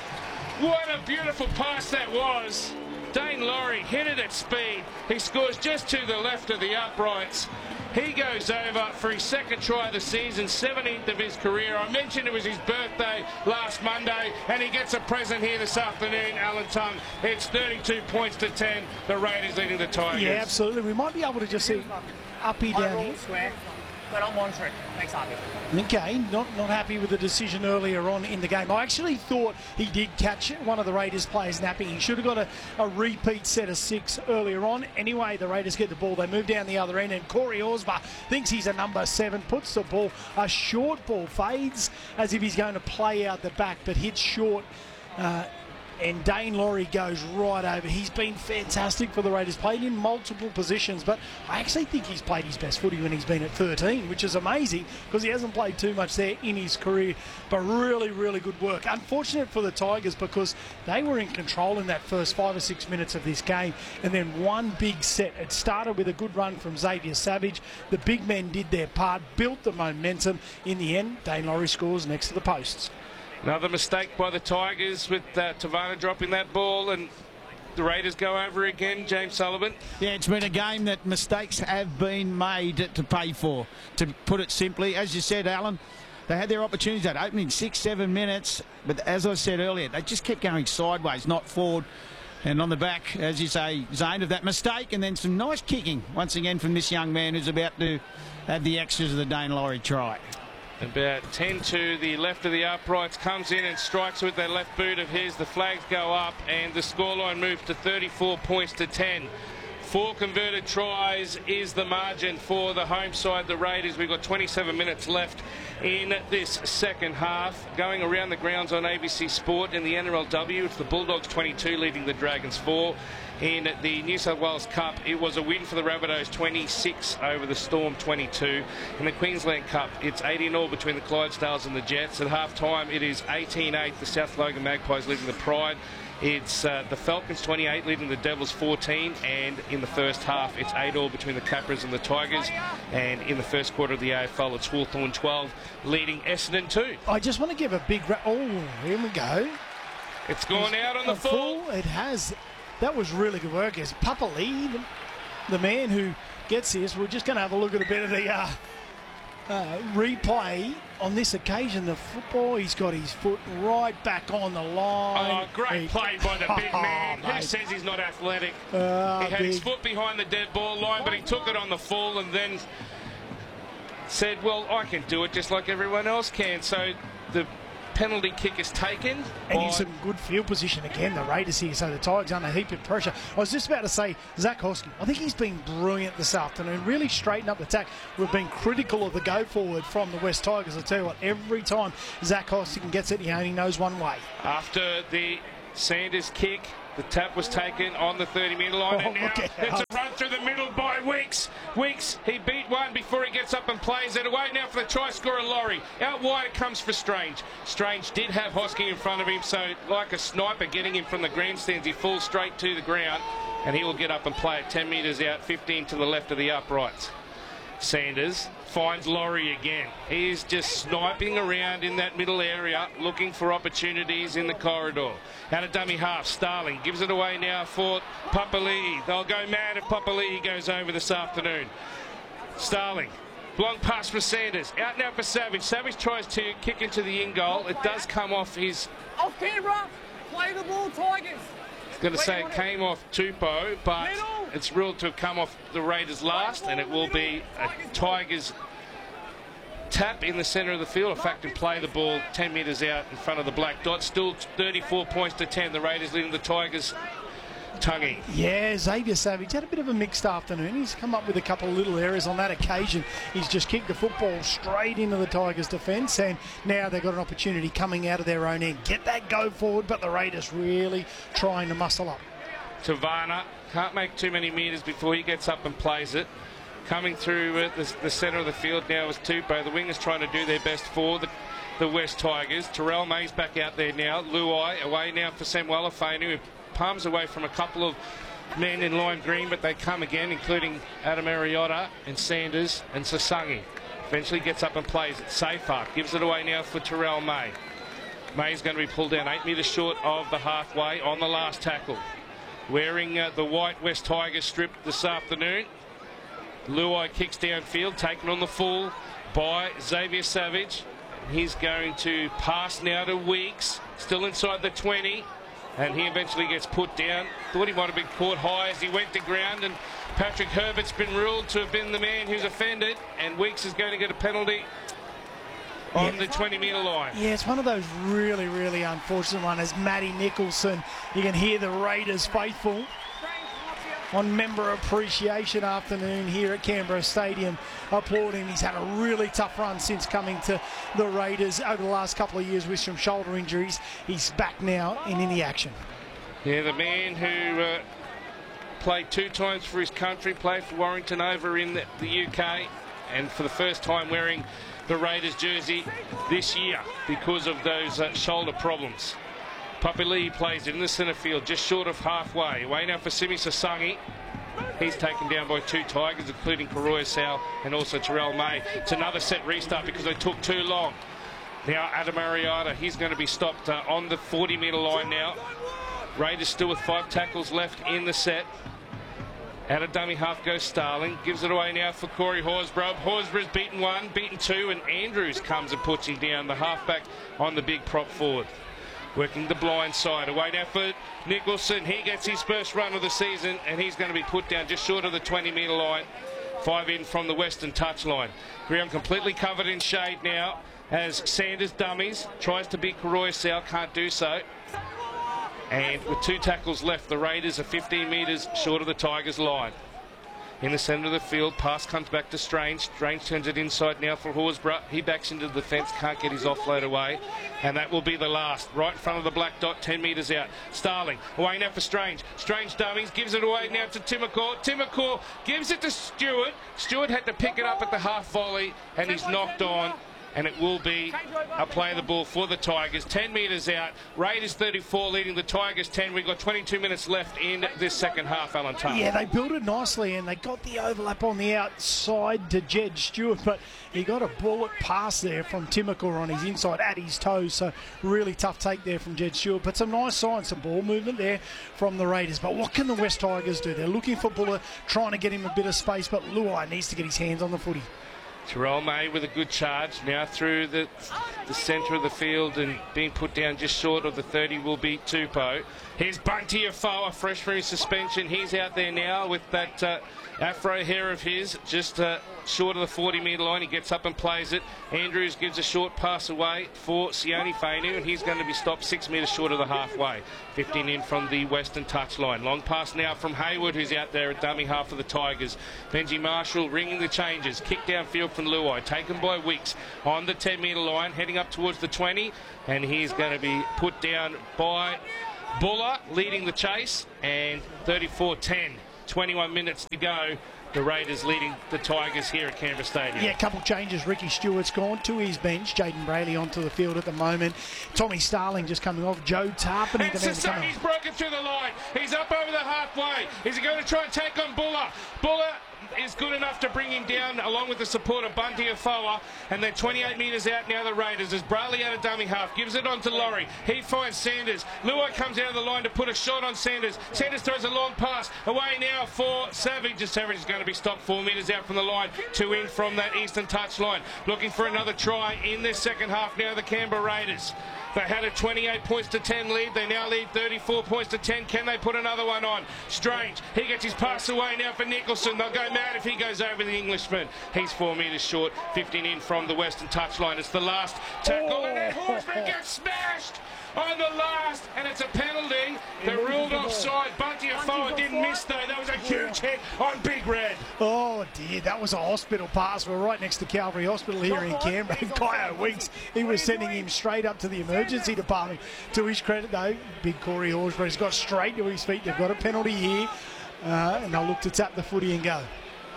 What a beautiful pass that was. Dane Laurie hit it at speed. He scores just to the left of the uprights. He goes over for his second try of the season, seventeenth of his career. I mentioned it was his birthday last Monday, and he gets a present here this afternoon, Alan Tongue. It's thirty-two points to ten. The Raiders leading the Tigers. Yeah, absolutely. We might be able to just see uppy down here. Square, but I'm on trick. Thanks, Harvey. Okay, not not happy with the decision earlier on in the game. I actually thought he did catch one of the Raiders players napping. He should have got a, a repeat set of six earlier on. Anyway, the Raiders get the ball. They move down the other end, and Corey Horsburgh thinks he's a number seven, puts the ball, a short ball, fades as if he's going to play out the back, but hits short. Uh, And Dane Laurie goes right over. He's been fantastic for the Raiders, played in multiple positions, but I actually think he's played his best footy when he's been at thirteen, which is amazing because he hasn't played too much there in his career, but really, really good work. Unfortunate for the Tigers because they were in control in that first five or six minutes of this game, and then one big set. It started with a good run from Xavier Savage. The big men did their part, built the momentum. In the end, Dane Laurie scores next to the posts. Another mistake by the Tigers with uh, Tavana dropping that ball, and the Raiders go over again. James Sullivan. Yeah, it's been a game that mistakes have been made to pay for, to put it simply. As you said, Alan, they had their opportunities that opening six, seven minutes, but as I said earlier, they just kept going sideways, not forward. And on the back, as you say, Zane, of that mistake, and then some nice kicking once again from this young man who's about to have the extras of the Dane Laurie try. About ten to the left of the uprights, comes in and strikes with that left boot of his. The flags go up and the scoreline moves to thirty-four points to ten. Four converted tries is the margin for the home side, the Raiders. We've got twenty-seven minutes left in this second half. Going around the grounds on A B C Sport in the N R L W, it's the Bulldogs twenty-two leading the Dragons four. In the New South Wales Cup, it was a win for the Rabbitohs, twenty-six over the Storm, twenty-two. In the Queensland Cup, it's eighty in all between the Clydesdales and the Jets. At half-time, it is eighteen eight. The South Logan Magpies leading the Pride. It's uh, the Falcons twenty-eight leading the Devils fourteen, and in the first half it's eight all between the Capras and the Tigers, and in the first quarter of the A F L it's Hawthorn twelve leading Essendon two. I just want to give a big ra- oh here we go. It's gone out on the full. full. It has. That was really good work. As Papali, the, the man who gets this, we're just going to have a look at a bit of the uh, uh, replay on this occasion. The football, he's got his foot right back on the line. Oh, great he, play by the big oh, man. Mate. Who says he's not athletic? Uh, he had big. his foot behind the dead ball line, but he took it on the full and then said, well, I can do it just like everyone else can. So the penalty kick is taken. And in some good field position again, the Raiders here, so the Tigers under a heap of pressure. I was just about to say, Zach Hosking, I think he's been brilliant this afternoon, really straightened up the attack. We've been critical of the go forward from the West Tigers. I tell you what, every time Zach Hosking gets it, he only knows one way. After the Sanders kick, the tap was taken on the thirty metre line, Oh, and now look it's out. a run through the middle by Weeks. Weeks, he beat one before he gets up and plays it away now for the try scorer, Laurie. Out wide it comes for Strange. Strange did have Hosking in front of him, so like a sniper getting him from the grandstands, he falls straight to the ground, and he will get up and play it ten metres out, fifteen to the left of the uprights. Sanders finds Laurie again. He is just sniping around in that middle area, looking for opportunities in the corridor. Out of dummy half, Starling gives it away now for Papali'i. They'll go mad if Papali'i goes over this afternoon. Starling, long pass for Sanders. Out now for Savage. Savage tries to kick into the in goal. It does come off his... Off Canberra, play the ball, Tigers. I was going to say it came off Tupou, but it's ruled to have come off the Raiders last, and it will be a Tigers tap in the centre of the field. In fact, and play the ball ten metres out in front of the black dot. Still thirty-four points to ten. The Raiders leading the Tigers. Tungy. Yeah, Xavier Savage had a bit of a mixed afternoon. He's come up with a couple of little errors on that occasion. He's just kicked the football straight into the Tigers' defence, and now they've got an opportunity coming out of their own end. Get that go forward, but the Raiders really trying to muscle up. Tavana can't make too many metres before he gets up and plays it. Coming through uh, the, the centre of the field now is Tupou. The wingers trying to do their best for the, the West Tigers. Terrell May's back out there now. Luai away now for Samuela Fainu, who palms away from a couple of men in lime green, but they come again, including Adam Arriota and Sanders and Sasangi. Eventually gets up and plays it. Safar gives it away now for Terrell May. May's going to be pulled down eight metres short of the halfway on the last tackle. Wearing uh, the white West Tigers strip this afternoon. Luai kicks downfield, taken on the full by Xavier Savage. He's going to pass now to Weeks, still inside the twenty, and he eventually gets put down. Thought he might have been caught high as he went to ground, and Patrick Herbert's been ruled to have been the man who's offended, and Weeks is going to get a penalty on yeah. the twenty metre line. Yeah, it's one of those really, really unfortunate ones. As Matty Nicholson, you can hear the Raiders faithful on Member Appreciation Afternoon here at Canberra Stadium applauding. He's had a really tough run since coming to the Raiders over the last couple of years with some shoulder injuries. He's back now and in the action. Yeah, the man who uh, played two times for his country, played for Warrington over in the, the U K, and for the first time wearing the Raiders jersey this year because of those uh, shoulder problems. Papali'i plays it in the centre field, just short of halfway. Away now for Simi Sasangi. He's taken down by two Tigers, including Karoya Sal and also Terrell May. It's another set restart because they took too long. Now Adam Arriota, he's going to be stopped uh, on the forty metre line now. Raiders still with five tackles left in the set. Out of dummy half goes Starling. Gives it away now for Corey Horsburgh. Horsburgh's beaten one, beaten two, and Andrews comes and puts him down, the halfback on the big prop forward. Working the blind side. Away now for Nicholson. He gets his first run of the season, and he's going to be put down just short of the twenty metre line. Five in from the western touchline. Ground completely covered in shade now as Sanders dummies. Tries to beat Karoya Sal, can't do so. And with two tackles left, the Raiders are fifteen metres short of the Tigers' line. In the centre of the field, pass comes back to Strange. Strange turns it inside now for Horsburgh. He backs into the fence, can't get his offload away. And that will be the last. Right in front of the black dot, ten metres out. Starling, away now for Strange. Strange dummies, gives it away now to Timokor. Timokor gives it to Stewart. Stewart had to pick it up at the half volley, and he's knocked on. and it will be a play the ball for the Tigers. ten metres out. Raiders thirty-four leading the Tigers ten. We've got twenty-two minutes left in this second half, Alan Tuck. Yeah, they built it nicely, and they got the overlap on the outside to Jed Stewart, but he got a bullet pass there from Timoko on his inside at his toes, so really tough take there from Jed Stewart. But some nice signs, some ball movement there from the Raiders. But what can the West Tigers do? They're looking for Buller, trying to get him a bit of space, but Luai needs to get his hands on the footy. Terrell May with a good charge now through the the centre of the field and being put down just short of the thirty will be Tupou. Here's Bunty Afoa, fresh from his suspension. He's out there now with that uh, afro hair of his, just uh, short of the forty metre line. He gets up and plays it. Andrews gives a short pass away for Sione Fainu, and he's going to be stopped six metres short of the halfway. fifteen in from the western touchline. Long pass now from Hayward, who's out there at dummy half of the Tigers. Benji Marshall ringing the changes. Kick downfield from Luai, taken by Weeks on the ten metre line, heading up towards the twenty, and he's going to be put down by Buller, leading the chase, and thirty-four ten. twenty-one minutes to go. The Raiders leading the Tigers here at Canberra Stadium. Yeah, a couple changes. Ricky Stewart's gone to his bench. Jaden Brayley onto the field at the moment. Tommy Starling just coming off. Joe Tarpany. And Sasaki's broken through the line. He's up over the halfway. Is he going to try and take on Buller? Buller is good enough to bring him down along with the support of Bunty Afoa, and then twenty-eight metres out now the Raiders as Brayley out of dummy half gives it on to Laurie. He finds Sanders. Luai comes out of the line to put a shot on Sanders. Sanders throws a long pass away now for Savage. Savage is going to be stopped four metres out from the line, two in from that eastern touch line, looking for another try in this second half now the Canberra Raiders. They had a twenty-eight points to ten lead. They now lead thirty-four points to ten. Can they put another one on? Strange. He gets his pass away now for Nicholson. They'll go mad if he goes over the Englishman. He's four metres short. fifteen in from the western touchline. It's the last tackle. Oh. And then Horsburgh gets smashed on the last, and it's a penalty. They ruled offside. Bunty Afoa didn't miss though. That was a huge hit on Big Red. Oh dear, that was a hospital pass. We're right next to Calvary Hospital here in Canberra. Kyo Weeks, he was sending him straight up to the emergency department. To his credit though, big Corey Horsburgh's got straight to his feet. They've got a penalty here, uh, and they'll look to tap the footy and go.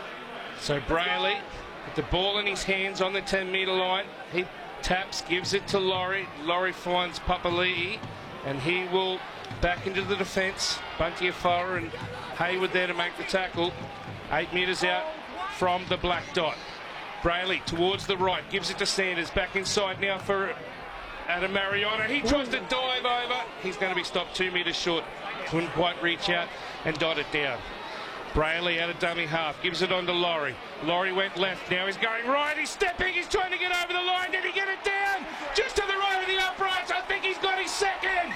So Brayley with the ball in his hands on the ten metre line. He taps, gives it to Laurie. Laurie finds Papali'i, and he will back into the defence. Bunty Afoa and Hayward there to make the tackle. Eight metres out from the black dot. Brayley towards the right, gives it to Sanders. Back inside now for Adam Mariano. He tries to dive over. He's going to be stopped two metres short. Couldn't quite reach out and dot it down. Brayley out of dummy half, gives it on to Laurie. Laurie went left, now he's going right, he's stepping, he's trying to get over the line. Did he get it down? Just to the right of the uprights, I think he's got his second.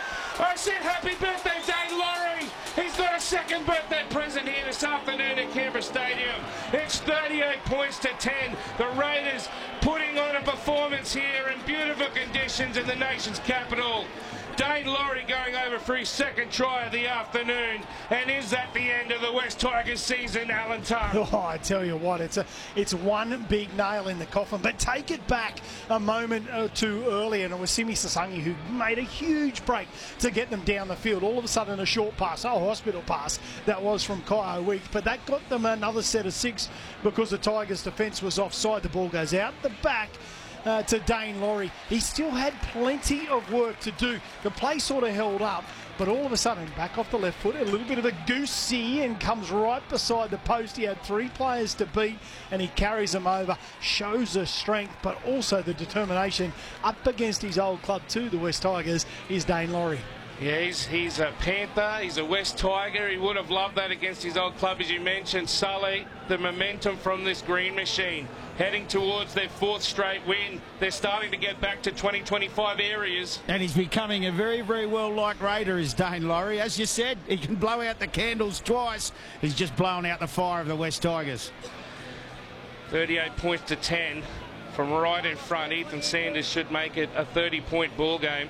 I said happy birthday, Dane Laurie. He's got a second birthday present here this afternoon at Canberra Stadium. It's thirty-eight points to ten. The Raiders putting on a performance here in beautiful conditions in the nation's capital. Dane Laurie going over for his second try of the afternoon. And is that the end of the West Tigers season, Alan Tuck? Oh, I tell you what, it's a it's one big nail in the coffin. But take it back a moment or two earlier, and it was Simi Sasangi who made a huge break to get them down the field. All of a sudden, a short pass, a hospital pass, that was from Kyo Weeks. But that got them another set of six because the Tigers' defence was offside. The ball goes out the back. Uh, to Dane Laurie. He still had plenty of work to do. The play sort of held up, but all of a sudden, back off the left foot, a little bit of a goosey and comes right beside the post. He had three players to beat, and he carries them over. Shows the strength, but also the determination up against his old club too, the West Tigers, is Dane Laurie. Yeah, he's, he's a Panther, he's a West Tiger. He would have loved that against his old club, as you mentioned. Sully, the momentum from this green machine, heading towards their fourth straight win. They're starting to get back to twenty twenty-five areas. And he's becoming a very, very well-liked Raider, is Dane Laurie. As you said, he can blow out the candles twice. He's just blown out the fire of the West Tigers. thirty-eight points to ten from right in front. Ethan Sanders should make it a thirty-point ball game.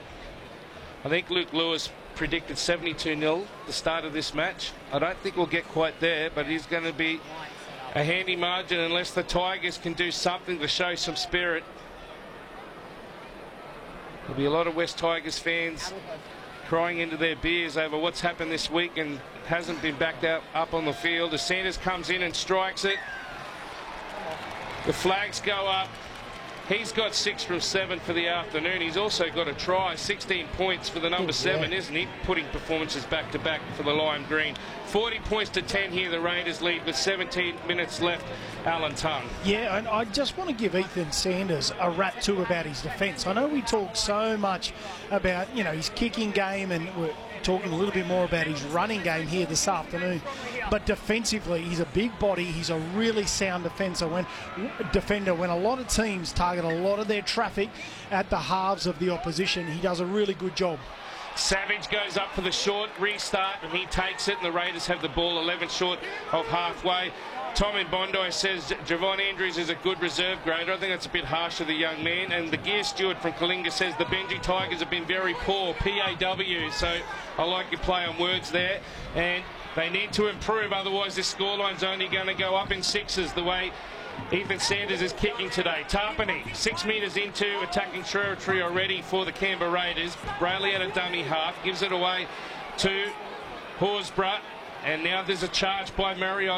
I think Luke Lewis predicted seventy-two nil the start of this match. I don't think we'll get quite there, but it's going to be a handy margin unless the Tigers can do something to show some spirit. There'll be a lot of West Tigers fans crying into their beers over what's happened this week and hasn't been backed out up on the field. As Sanders comes in and strikes it, the flags go up. He's got six from seven for the afternoon. He's also got a try, sixteen points for the number Good, seven, yeah. isn't he? Putting performances back to back for the lime green. forty points to ten here. The Raiders lead with seventeen minutes left. Alan Tongue. Yeah, and I just want to give Ethan Sanders a rap too about his defence. I know we talk so much about, you know, his kicking game, and we're talking a little bit more about his running game here this afternoon. But defensively, he's a big body. He's a really sound defender. When defender, when a lot of teams target a lot of their traffic at the halves of the opposition, he does a really good job. Savage goes up for the short restart, and he takes it, and the Raiders have the ball eleven short of halfway. Tom in Bondi says Javon Andrews is a good reserve grader. I think that's a bit harsh of the young man. And the gear steward from Kalinga says the Benji Tigers have been very poor, P A W. So I like your play on words there. And they need to improve, otherwise this scoreline's only going to go up in sixes the way Ethan Sanders is kicking today. Tarpany, six metres into attacking territory already for the Canberra Raiders. Brayley at a dummy half, gives it away to Horsburgh. And now there's a charge by Marriott.